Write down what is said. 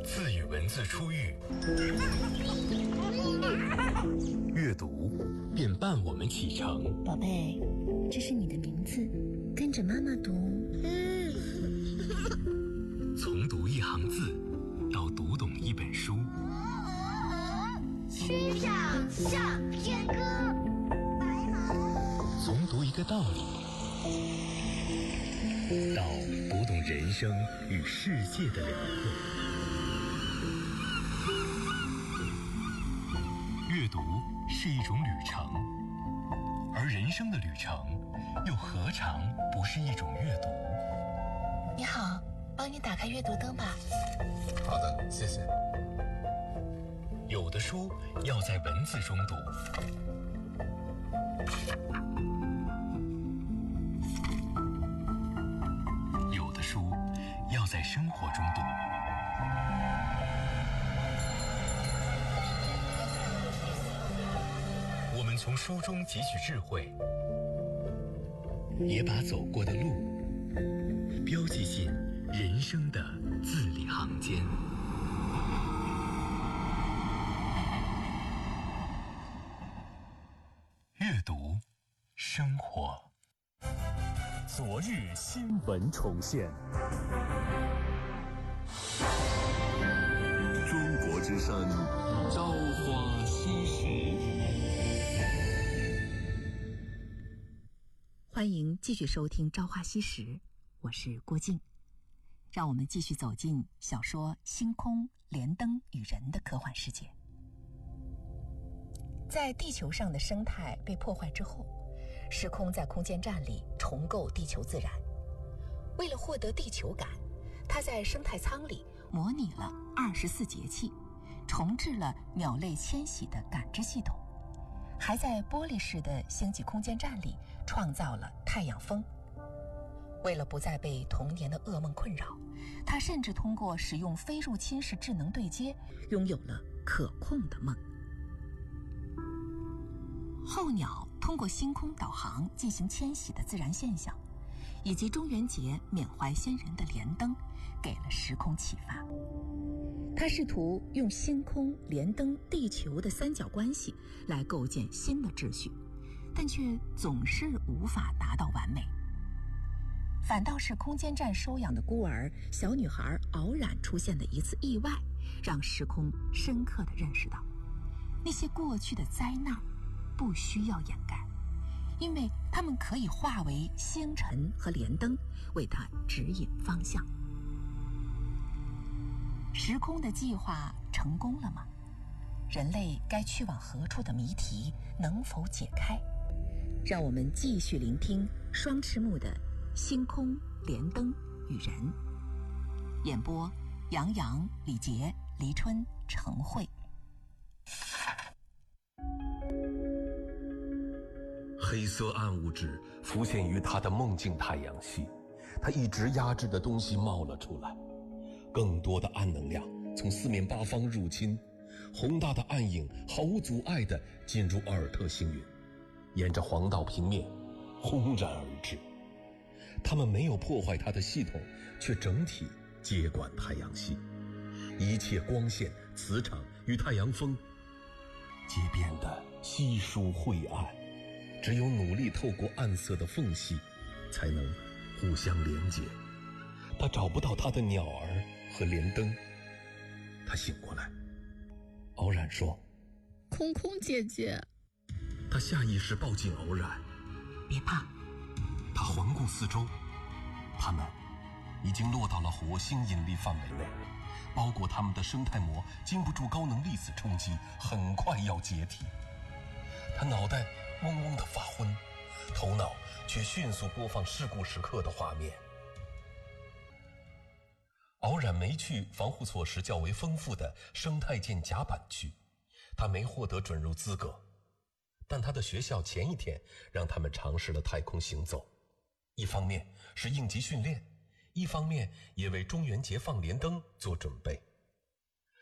自与文字初遇，阅读便伴我们启程。 宝贝，这是你的名字，跟着妈妈读。 从读一行字到读懂一本书， 村上向天歌。 从读一个道理到读懂人生与世界的辽阔。阅读是一种旅程，而人生的旅程又何尝不是一种阅读？ 你好，帮你打开阅读灯吧。 好的，谢谢。 有的书要在文字中读，有的书要在生活中读。我们从书中汲取智慧，也把走过的路标记进人生的字里行间。阅读，生活。昨日新闻重现。 中国之声，朝花夕拾。 欢迎继续收听《朝花夕拾》，我是郭静。让我们继续走进小说《星空、连灯与人》的科幻世界。在地球上的生态被破坏之后，时空在空间站里重构地球自然。为了获得地球感，他在生态舱里模拟了24节气，重置了鸟类迁徙的感知系统，还在玻璃式的星际空间站里创造了太阳风。为了不再被童年的噩梦困扰，他甚至通过使用非入侵式智能对接，拥有了可控的梦。候鸟通过星空导航进行迁徙的自然现象，以及中元节缅怀先人的连灯，给了时空启发。他试图用星空、连灯、地球的三角关系来构建新的秩序，但却总是无法达到完美。反倒是空间站收养的孤儿小女孩敖然出现的一次意外，让时空深刻地认识到，那些过去的灾难不需要掩盖，因为它们可以化为星辰和连灯，为它指引方向。时空的计划成功了吗？人类该去往何处的谜题能否解开？让我们继续聆听双翅木的星空、连灯与人。演播：杨洋、李杰、黎春、程慧。 黑色暗物质浮现于他的梦境太阳系，他一直压制的东西冒了出来，更多的暗能量从四面八方入侵，宏大的暗影毫无阻碍地进入奥尔特星云，沿着黄道平面轰然而至。他们没有破坏它的系统，却整体接管太阳系，一切光线、磁场与太阳风皆变得稀疏晦暗，只有努力透过暗色的缝隙才能互相连接。他找不到他的鸟儿和连灯。他醒过来，敖然说： 空空姐姐。 他下意识抱紧敖然， 别怕。 他环顾四周，他们已经落到了火星引力范围内，包裹他们的生态膜经不住高能粒子冲击，很快要解体。他脑袋嗡嗡地发昏，头脑却迅速播放事故时刻的画面。敖然没去防护措施较为丰富的生态舰甲板区，他没获得准入资格，但他的学校前一天让他们尝试了太空行走，一方面是应急训练，一方面也为中元节放连灯做准备。